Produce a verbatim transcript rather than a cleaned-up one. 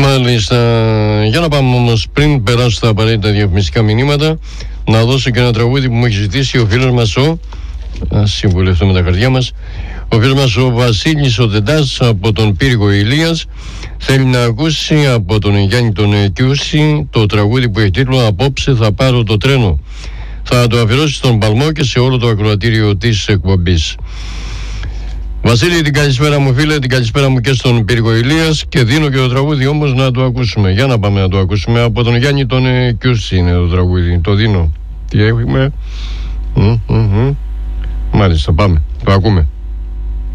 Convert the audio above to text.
Μάλιστα. Για να πάμε όμως, πριν περάσω στα απαραίτητα διαφημιστικά μηνύματα, να δώσω και ένα τραγούδι που μου έχει ζητήσει ο φίλος μας ο... Ας συμβουλευτούμε τα καρδιά μας. Ο φίλος μας ο Βασίλης ο Δεντάς από τον Πύργο Ηλίας θέλει να ακούσει από τον Γιάννη τον Κιούση το τραγούδι που έχει τίτλο «Απόψε θα πάρω το τρένο». Θα το αφιερώσει στον Παλμό και σε όλο το ακροατήριο της εκπομπής. Βασίλη, την καλησπέρα μου φίλε, την καλησπέρα μου και στον Πύργο Ηλίας, και δίνω και το τραγούδι όμως να το ακούσουμε. Για να πάμε να το ακούσουμε. Από τον Γιάννη τον Κιούση είναι το τραγούδι. Το δίνω. Τι έχουμε. Mm-hmm. Μάλιστα, πάμε. Το ακούμε.